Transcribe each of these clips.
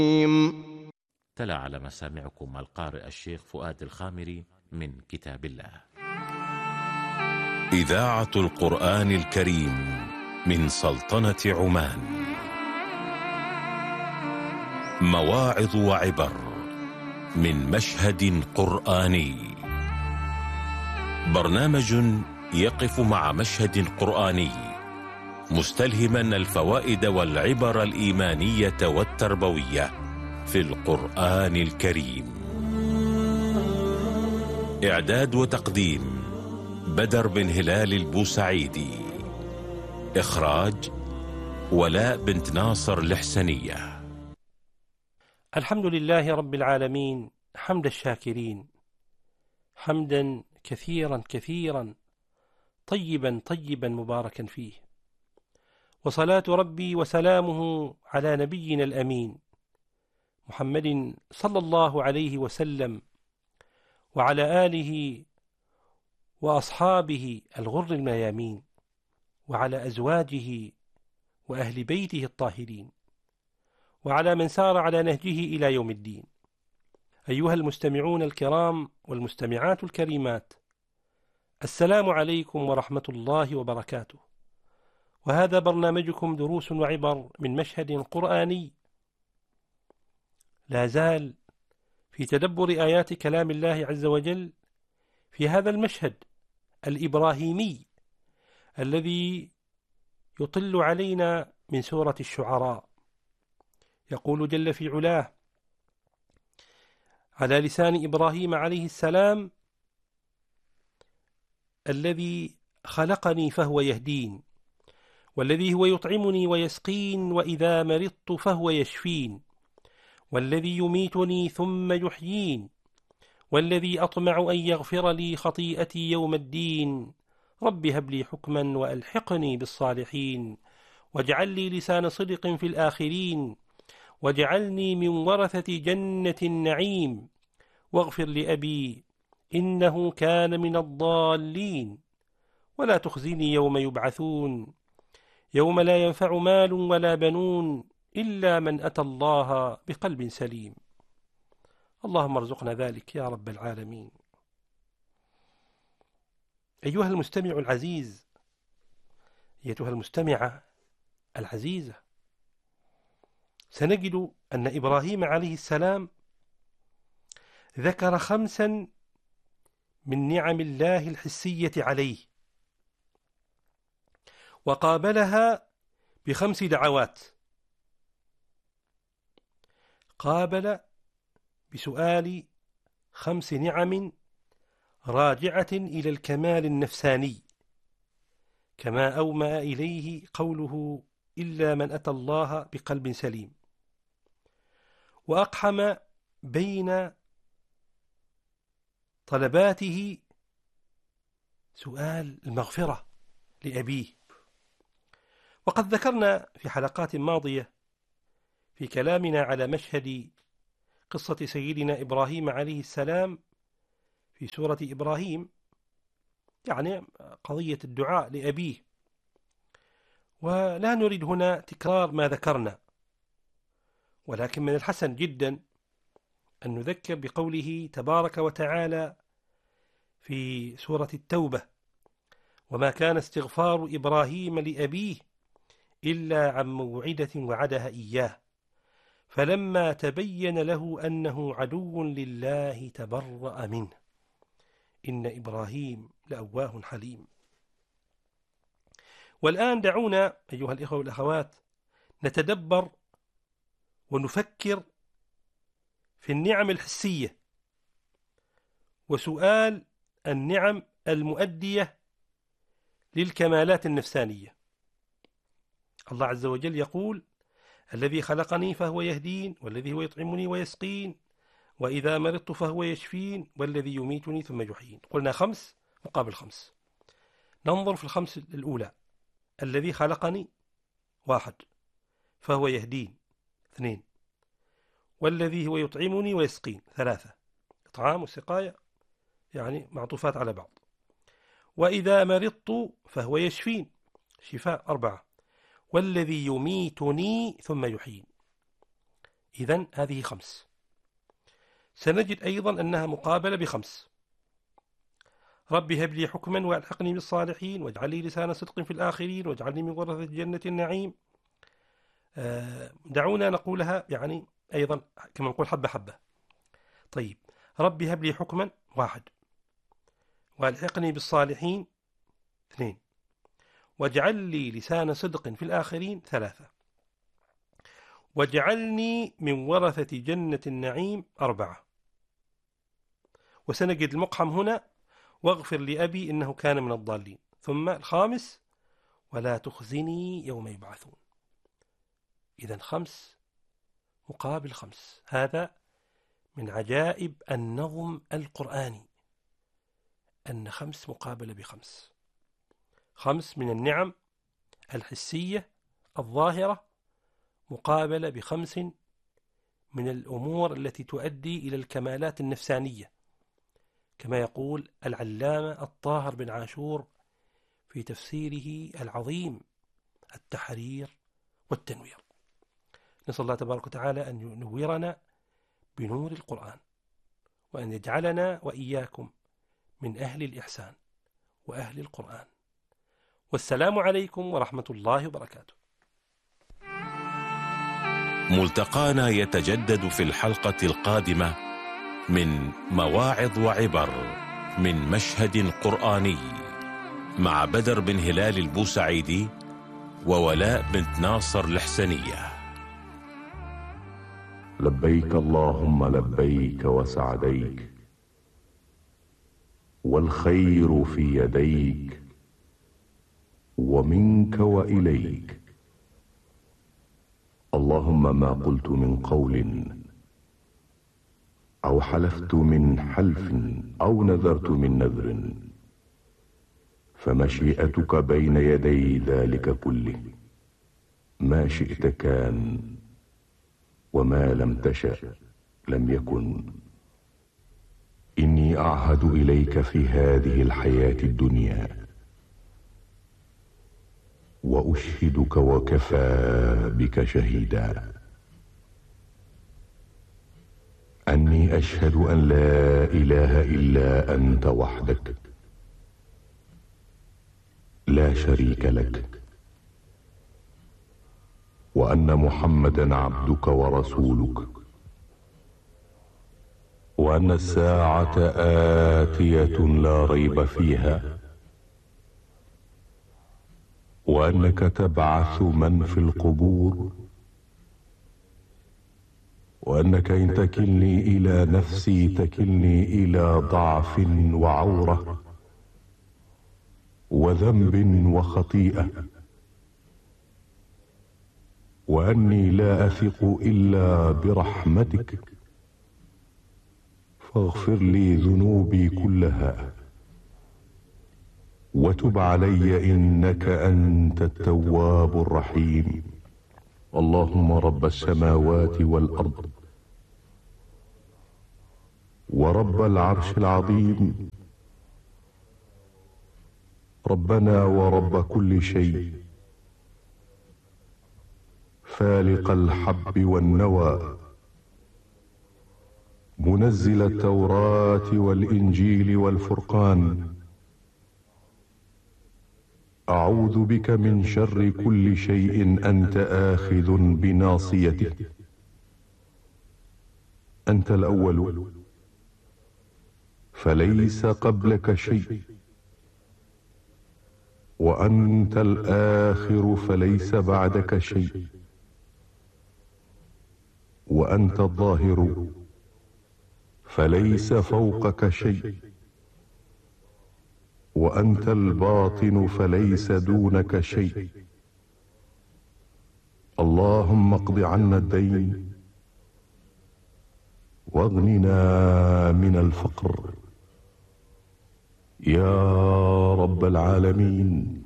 تلا على مسامعكم القارئ الشيخ فؤاد الخامري من كتاب الله. إذاعة القرآن الكريم من سلطنة عمان. مواعظ وعبر من مشهد قرآني. برنامج يقف مع مشهد قرآني مستلهما الفوائد والعبر الإيمانية والتربوية في القرآن الكريم. إعداد وتقديم بدر بن هلال البوسعيدي. إخراج ولاء بنت ناصر الحسنية. الحمد لله رب العالمين حمد الشاكرين، حمدا كثيرا كثيرا طيبا طيبا مباركا فيه، وصلاة ربي وسلامه على نبينا الأمين محمد صلى الله عليه وسلم، وعلى آله وأصحابه الغر الميامين، وعلى أزواجه وأهل بيته الطاهرين، وعلى من سار على نهجه إلى يوم الدين. أيها المستمعون الكرام والمستمعات الكريمات، السلام عليكم ورحمة الله وبركاته، وهذا برنامجكم دروس وعبر من مشهد قرآني لا زال في تدبر آيات كلام الله عز وجل في هذا المشهد الإبراهيمي الذي يطل علينا من سورة الشعراء. يقول جل في علاه على لسان إبراهيم عليه السلام: الذي خلقني فهو يهدين، والذي هو يطعمني ويسقين، وإذا مرضت فهو يشفين، والذي يميتني ثم يحيين، والذي أطمع أن يغفر لي خطيئتي يوم الدين، رب هب لي حكما وألحقني بالصالحين، واجعل لي لسان صدق في الآخرين، واجعلني من ورثة جنة النعيم، واغفر لأبي إنه كان من الضالين، ولا تخزني يوم يبعثون يوم لا ينفع مال ولا بنون إلا من أتى الله بقلب سليم. اللهم ارزقنا ذلك يا رب العالمين. أيها المستمع العزيز، أيتها المستمعة العزيزة، سنجد أن إبراهيم عليه السلام ذكر 5 من نعم الله الحسية عليه، وقابلها ب5 دعوات. قابل بسؤال 5 نعم راجعة إلى الكمال النفساني، كما أومأ إليه قوله: إلا من أتى الله بقلب سليم. وأقحم بين طلباته سؤال المغفرة لأبيه. وقد ذكرنا في حلقات ماضية في كلامنا على مشهد قصة سيدنا إبراهيم عليه السلام في سورة إبراهيم، يعني قضية الدعاء لأبيه، ولا نريد هنا تكرار ما ذكرنا، ولكن من الحسن جدا أن نذكر بقوله تبارك وتعالى في سورة التوبة: وما كان استغفار إبراهيم لأبيه إلا عن موعدة وعدها إياه فلما تبين له أنه عدو لله تبرأ منه إن إبراهيم لأواه حليم. والآن دعونا أيها الإخوة والأخوات نتدبر ونفكر في النعم الحسية وسؤال النعم المؤدية للكمالات النفسانية. الله عز وجل يقول: الذي خلقني فهو يهدين، والذي هو يطعمني ويسقين، وإذا مرضت فهو يشفين، والذي يميتني ثم يحيين. قلنا 5 مقابل 5. ننظر في 5 الأولى: الذي خلقني 1، فهو يهدين 2، والذي هو يطعمني ويسقين 3، إطعام وسقاية يعني معطوفات على بعض، وإذا مرضت فهو يشفين شفاء 4، والذي يميتني ثم يحيين. إذن هذه 5. سنجد أيضا أنها مقابلة ب5. رب هب لي حكما وألحقني بالصالحين واجعل لي لسان صدق في الآخرين واجعلني من ورثة جنة النعيم. دعونا نقولها يعني أيضا كما نقول حبة حبة. طيب، رب هب لي حكما 1، وألحقني بالصالحين 2، واجعل لي لسان صدق في الآخرين 3، واجعلني من ورثة جنة النعيم 4. وسنجد المقحم هنا واغفر لأبي إنه كان من الضالين. ثم 5 ولا تخزني يوم يبعثون. إذن 5 مقابل 5. هذا من عجائب النظم القرآني، أن 5 مقابلة ب5. 5 من النعم الحسية الظاهرة مقابلة ب5 من الأمور التي تؤدي إلى الكمالات النفسانية، كما يقول العلامة الطاهر بن عاشور في تفسيره العظيم التحرير والتنوير. نسأل الله تبارك وتعالى أن ينورنا بنور القرآن، وأن يجعلنا وإياكم من أهل الإحسان وأهل القرآن. والسلام عليكم ورحمة الله وبركاته. ملتقانا يتجدد في الحلقة القادمة من مواعظ وعبر من مشهد قرآني مع بدر بن هلال البوسعيدي وولاء بنت ناصر الحسنية. لبيك اللهم لبيك وسعديك، والخير في يديك ومنك وإليك. اللهم ما قلت من قول أو حلفت من حلف أو نذرت من نذر فمشيئتك بين يدي ذلك كله، ما شئت كان وما لم تشأ لم يكن. إني أعهد إليك في هذه الحياة الدنيا وأشهدك وكفى بك شهيدا أني أشهد أن لا إله إلا أنت وحدك لا شريك لك، وأن محمدا عبدك ورسولك، وأن الساعة آتية لا ريب فيها، وأنك تبعث من في القبور، وأنك إن تكلني إلى نفسي تكلني إلى ضعف وعورة وذنب وخطيئة، وأني لا أثق إلا برحمتك، فاغفر لي ذنوبي كلها وتب علي إنك أنت التواب الرحيم. اللهم رب السماوات والأرض ورب العرش العظيم، ربنا ورب كل شيء، فالق الحب والنوى، منزل التوراة والإنجيل والفرقان، أعوذ بك من شر كل شيء أنت آخذ بناصيته. أنت الأول فليس قبلك شيء، وأنت الآخر فليس بعدك شيء، وأنت الظاهر فليس فوقك شيء، وأنت الباطن فليس دونك شيء. اللهم اقض عنا الدين واغننا من الفقر يا رب العالمين.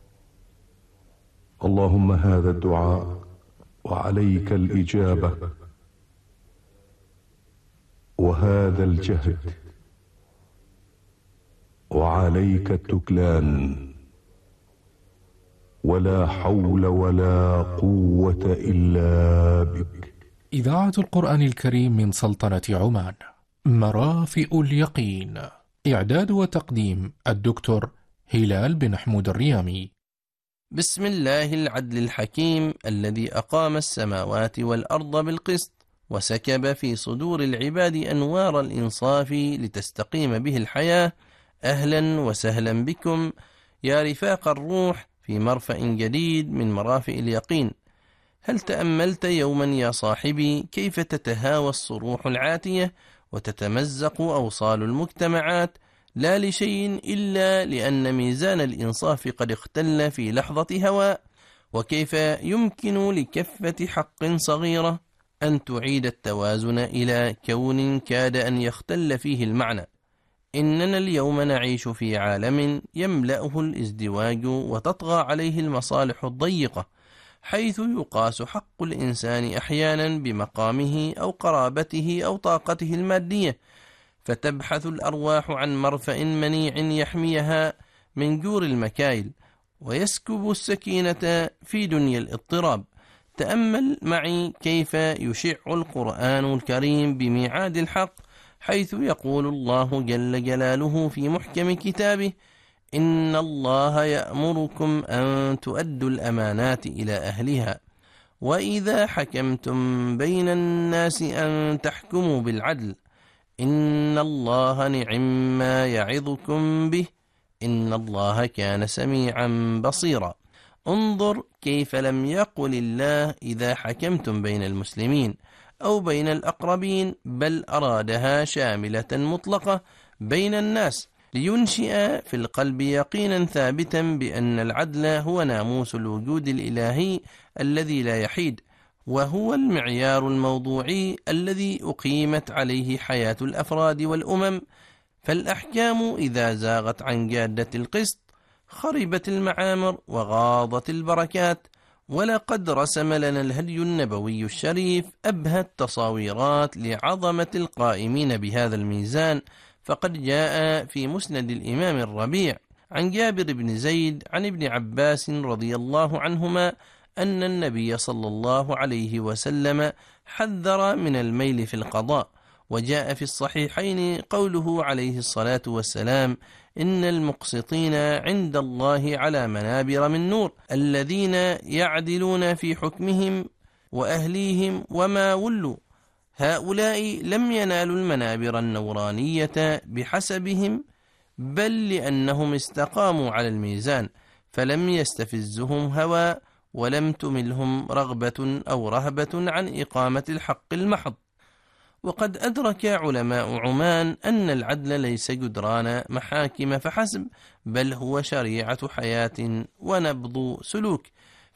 اللهم هذا الدعاء وعليك الإجابة، وهذا الجهد وعليك التكلان، ولا حول ولا قوة إلا بك. إذاعة القرآن الكريم من سلطنة عمان. مرافئ اليقين. إعداد وتقديم الدكتور هلال بن حمود الريامي. بسم الله العدل الحكيم الذي أقام السماوات والأرض بالقسط وسكب في صدور العباد أنوار الإنصاف لتستقيم به الحياة. أهلا وسهلا بكم يا رفاق الروح في مرفأ جديد من مرافئ اليقين. هل تأملت يوما يا صاحبي كيف تتهاوى الصروح العاتية وتتمزق أوصال المجتمعات، لا لشيء إلا لأن ميزان الإنصاف قد اختل في لحظة هواء؟ وكيف يمكن لكفة حق صغيرة أن تعيد التوازن إلى كون كاد أن يختل فيه المعنى؟ إننا اليوم نعيش في عالم يملأه الازدواج وتطغى عليه المصالح الضيقة، حيث يقاس حق الإنسان أحيانا بمقامه أو قرابته أو طاقته المادية، فتبحث الأرواح عن مرفأ منيع يحميها من جور المكايل ويسكب السكينة في دنيا الاضطراب. تأمل معي كيف يشع القرآن الكريم بميعاد الحق، حيث يقول الله جل جلاله في محكم كتابه: إن الله يأمركم أن تؤدوا الأمانات إلى أهلها وإذا حكمتم بين الناس أن تحكموا بالعدل إن الله نعم ما يعظكم به إن الله كان سميعا بصيرا. انظر كيف لم يقل الله إذا حكمتم بين المسلمين أو بين الأقربين، بل أرادها شاملة مطلقة بين الناس، لينشئ في القلب يقينا ثابتا بأن العدل هو ناموس الوجود الإلهي الذي لا يحيد، وهو المعيار الموضوعي الذي أقيمت عليه حياة الأفراد والأمم. فالأحكام إذا زاغت عن جادة القسط خربت المعامر وغاضت البركات. ولقد رسم لنا الهدي النبوي الشريف أبهى التصاويرات لعظمة القائمين بهذا الميزان، فقد جاء في مسند الإمام الربيع عن جابر بن زيد عن ابن عباس رضي الله عنهما أن النبي صلى الله عليه وسلم حذر من الميل في القضاء. وجاء في الصحيحين قوله عليه الصلاة والسلام: إن المقسطين عند الله على منابر من نور، الذين يعدلون في حكمهم وأهليهم وما ولوا. هؤلاء لم ينالوا المنابر النورانية بحسبهم، بل لأنهم استقاموا على الميزان، فلم يستفزهم هوى ولم تملهم رغبة أو رهبة عن إقامة الحق المحض. وقد أدرك علماء عمان أن العدل ليس جدران محاكم فحسب، بل هو شريعة حياة ونبض سلوك،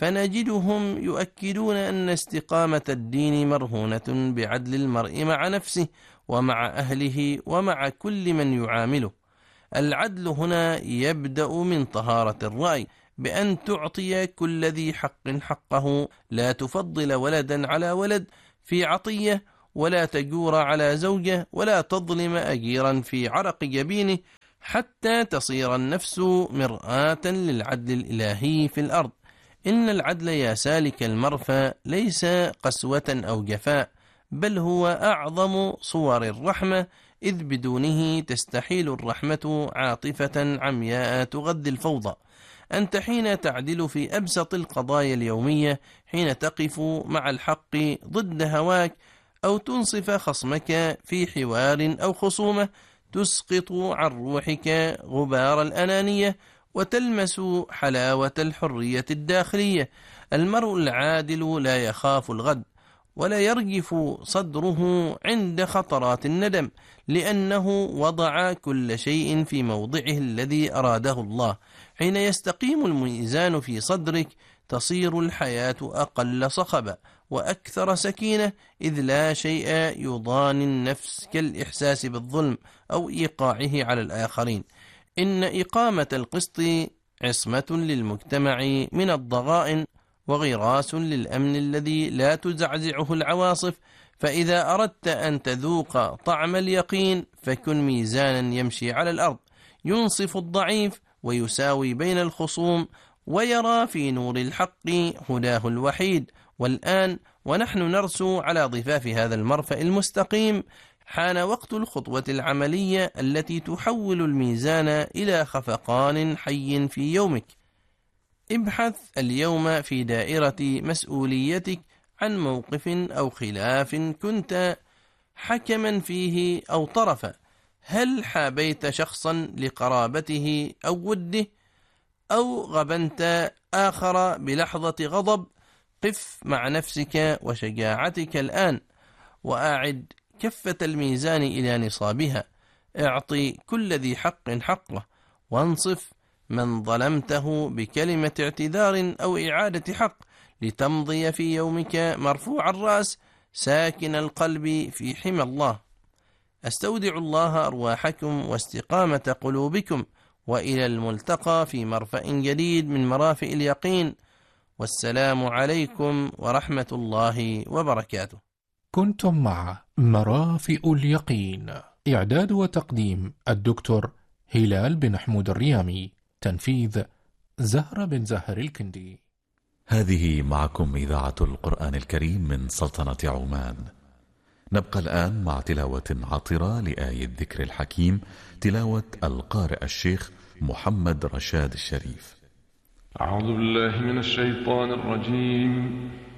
فنجدهم يؤكدون أن استقامة الدين مرهونة بعدل المرء مع نفسه ومع أهله ومع كل من يعامله. العدل هنا يبدأ من طهارة الرأي، بأن تعطي كل ذي حق حقه، لا تفضل ولدا على ولد في عطية، ولا تجور على زوجة، ولا تظلم أجيرا في عرق جبينه، حتى تصير النفس مرآة للعدل الإلهي في الأرض. إن العدل يا سالك المرفى ليس قسوة أو جفاء، بل هو أعظم صور الرحمة، إذ بدونه تستحيل الرحمة عاطفة عمياء تغذي الفوضى. أنت حين تعدل في أبسط القضايا اليومية، حين تقف مع الحق ضد هواك، أو تنصف خصمك في حوار أو خصومة، تسقط عن روحك غبار الأنانية وتلمس حلاوة الحرية الداخلية. المرء العادل لا يخاف الغد، ولا يرجف صدره عند خطرات الندم، لأنه وضع كل شيء في موضعه الذي أراده الله. حين يستقيم الميزان في صدرك تصير الحياة أقل صخبة وأكثر سكينة، إذ لا شيء يضاني النفس كالإحساس بالظلم أو إيقاعه على الآخرين. إن إقامة القسط عصمة للمجتمع من الضغائن، وغراس للأمن الذي لا تزعزعه العواصف. فإذا أردت أن تذوق طعم اليقين فكن ميزانا يمشي على الأرض، ينصف الضعيف ويساوي بين الخصوم، ويرى في نور الحق هداه الوحيد. والآن ونحن نرسو على ضفاف هذا المرفأ المستقيم، حان وقت الخطوة العملية التي تحول الميزان إلى خفقان حي في يومك. ابحث اليوم في دائرة مسؤوليتك عن موقف أو خلاف كنت حكما فيه أو طرفا. هل حابيت شخصا لقرابته أو وده، أو غبنت آخر بلحظة غضب؟ قف مع نفسك وشجاعتك الآن، وأعد كفة الميزان إلى نصابها. اعطي كل ذي حق حقه، وانصف من ظلمته بكلمة اعتذار أو إعادة حق، لتمضي في يومك مرفوع الرأس ساكن القلب في حمى الله. أستودع الله أرواحكم واستقامة قلوبكم، وإلى الملتقى في مرفأ جديد من مرافئ اليقين، والسلام عليكم ورحمة الله وبركاته. كنتم مع مرافئ اليقين، إعداد وتقديم الدكتور هلال بن حمود الريامي، تنفيذ زهرة بن زهر الكندي. هذه معكم إذاعة القرآن الكريم من سلطنة عمان. نبقى الآن مع تلاوة عطرة لآية ذكر الحكيم، تلاوة القارئ الشيخ محمد رشاد الشريف. أعوذ بالله من الشيطان الرجيم.